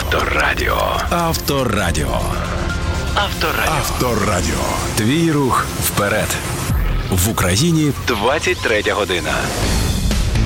Авторадіо. Авторадіо. Авторадіо. Авторадіо. Твій рух вперед. В Україні 23 година.